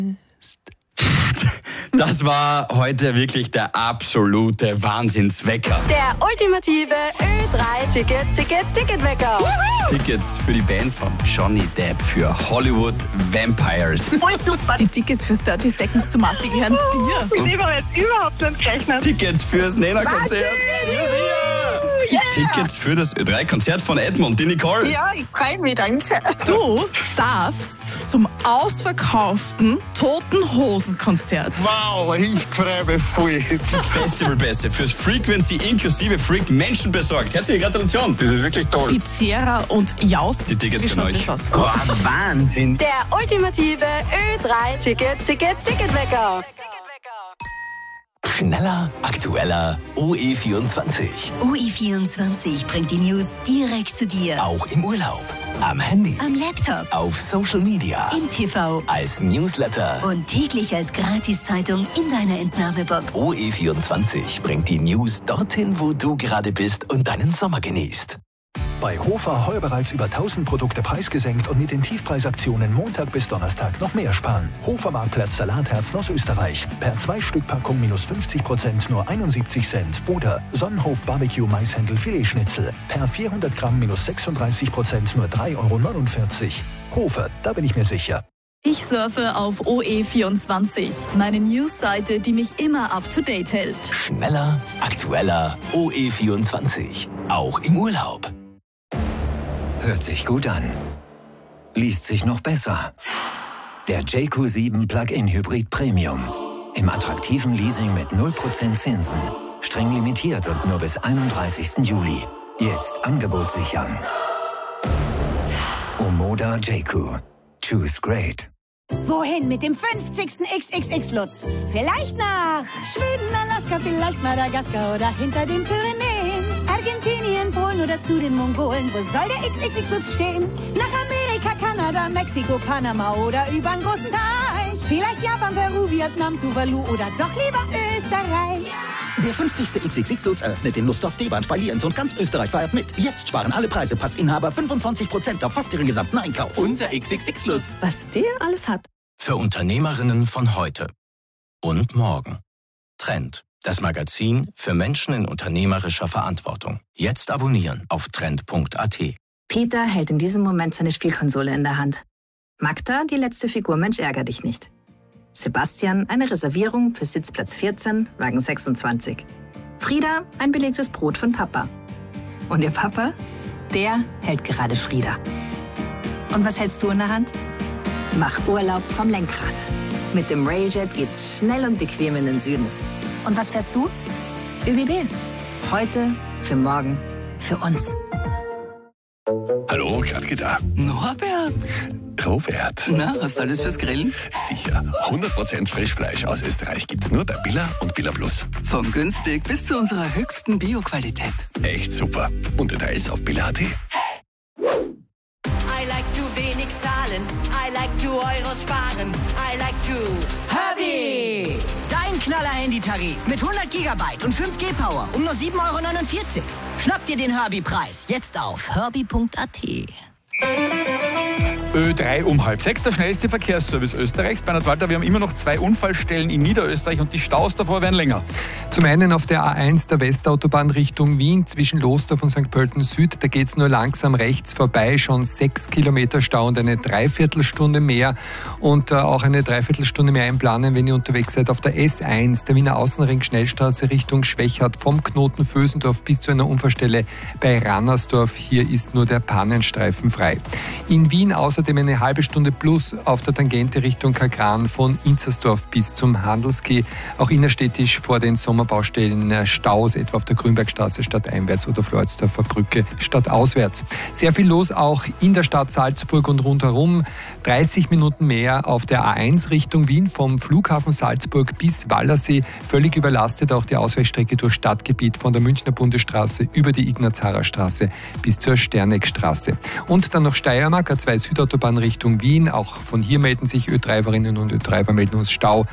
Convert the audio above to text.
Das war heute wirklich der absolute Wahnsinnswecker. Der ultimative Ö3-Ticketwecker. Tickets für die Band von Johnny Depp für Hollywood Vampires. Voll super. Die Tickets für 30 Seconds to Mars, die gehören dir. Mit dem habe ich jetzt überhaupt nicht gerechnet. Tickets fürs Nena-Konzert. Tickets für das Ö3-Konzert von Edmund, die Nicole. Ja, ich freue mich, danke. Du darfst zum ausverkauften Toten-Hosen-Konzert. Wow, ich freue mich voll. Festivalbeste fürs Frequency inklusive Freak Menschen besorgt. Herzliche Gratulation. Das ist wirklich toll. Pizzeria und Jaus. Die Tickets Wie von schaut euch. das aus? Wow, Wahnsinn. Der ultimative Ö3-Ticketwecker. Schneller, aktueller, OE24. OE24 bringt die News direkt zu dir. Auch im Urlaub, am Handy, Am Laptop, auf Social Media, im TV als Newsletter. und täglich als Gratiszeitung in deiner Entnahmebox. OE24 bringt die News dorthin, wo du gerade bist und deinen Sommer genießt. Bei Hofer heuer bereits über 1000 Produkte preisgesenkt und mit den Tiefpreisaktionen Montag bis Donnerstag noch mehr sparen. Hofer Marktplatz Salatherzen aus Österreich. Per 2-Stück-Packung minus 50% nur 71 Cent. Oder Sonnenhof Barbecue Maishändel Filetschnitzel. Per 400 Gramm minus 36% nur 3,49 €. Hofer, da bin ich mir sicher. Ich surfe auf OE24, meine Newsseite, die mich immer up to date hält. Schneller, aktueller, OE24. Auch im Urlaub. Hört sich gut an. Liest sich noch besser. Der JQ7 Plug-in Hybrid Premium. Im attraktiven Leasing mit 0% Zinsen. Streng limitiert und nur bis 31. Juli. Jetzt Angebot sichern. Omoda JQ. Choose great. Wohin mit dem 50. XXX-Lutz? Vielleicht nach Schweden, Alaska, vielleicht Madagaskar oder hinter den Pyrenäen. Argentinien, Polen oder zu den Mongolen. Wo soll der XXX-Lutz stehen? Nach Amerika, Kanada, Mexiko, Panama oder übern großen Teich. Vielleicht Japan, Peru, Vietnam, Tuvalu oder doch lieber Österreich. Der 50. XXX-Lutz eröffnet den Lustdorf D-Bahn bei Lienz und ganz Österreich feiert mit. Jetzt sparen alle Preise. Passinhaber 25% auf fast ihren gesamten Einkauf. Unser XXX-Lutz. Was der alles hat. Für Unternehmerinnen von heute und morgen. Trend. Das Magazin für Menschen in unternehmerischer Verantwortung. Jetzt abonnieren auf trend.at. Peter hält in diesem Moment seine Spielkonsole in der Hand. Magda, die letzte Figur Mensch ärger dich nicht. Sebastian, eine Reservierung für Sitzplatz 14, Wagen 26. Frieda, ein belegtes Brot von Papa. Und ihr Papa, der hält gerade Frieda. Und was hältst du in der Hand? Mach Urlaub vom Lenkrad. Mit dem Railjet geht's schnell und bequem in den Süden. Und was fährst du? ÖBB. Heute, für morgen, für uns. Hallo, Gradke da. Norbert, Robert. na, hast du alles fürs Grillen? Sicher. 100% Frischfleisch aus Österreich gibt's nur bei Billa und Billa Plus. Von günstig bis zu unserer höchsten Bio-Qualität. Echt super. Und Details auf billa.at. I like to wenig zahlen. I like to Euros sparen. I like to Herbie! Dein Knaller-Handy-Tarif mit 100 GB und 5G Power um nur 7,49 €. Schnapp dir den Herbie-Preis jetzt auf herbie.at. Ö3 um 5:30, der schnellste Verkehrsservice Österreichs. Bernhard Walter, wir haben immer noch 2 Unfallstellen in Niederösterreich und die Staus davor werden länger. Zum einen auf der A1 der Westautobahn Richtung Wien zwischen Lostorf und St. Pölten Süd. Da geht es nur langsam rechts vorbei, schon 6 Kilometer Stau und eine Dreiviertelstunde mehr. Und auch eine Dreiviertelstunde mehr einplanen, wenn ihr unterwegs seid auf der S1, der Wiener Außenring Schnellstraße Richtung Schwechat vom Knoten Vösendorf bis zu einer Unfallstelle bei Rannersdorf. Hier ist nur der Pannenstreifen frei. In Wien außerdem eine halbe Stunde plus auf der Tangente Richtung Kagran von Inzersdorf bis zum Handelsquai. Auch innerstädtisch vor den Sommerbaustellen Staus, etwa auf der Grünbergstraße stadteinwärts oder Floridsdorfer Brücke stadtauswärts. Sehr viel los auch in der Stadt Salzburg und rundherum. 30 Minuten mehr auf der A1 Richtung Wien vom Flughafen Salzburg bis Wallersee. Völlig überlastet auch die Ausweichstrecke durch Stadtgebiet von der Münchner Bundesstraße über die Ignaz-Harrer-Straße bis zur Sterneckstraße. Und dann noch Steiermark, A2 Südautobahn Richtung Wien. Auch von hier melden sich Ö3-Erinnen und Ö3-er melden uns Stau